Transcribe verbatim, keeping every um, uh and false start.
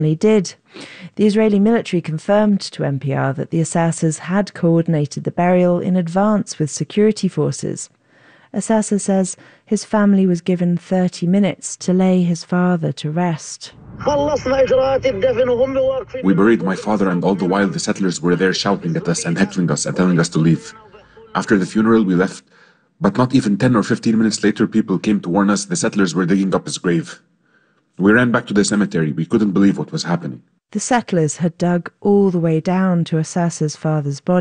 did. The Israeli military confirmed to N P R that the assassins had coordinated the burial in advance with security forces. Assasa says his family was given thirty minutes to lay his father to rest. We buried my father, and all the while the settlers were there shouting at us and heckling us and telling us to leave. After the funeral, we left, but not even ten or fifteen minutes later, people came to warn us the settlers were digging up his grave. We ran back to the cemetery. We couldn't believe what was happening. The settlers had dug all the way down to Assasa's father's body.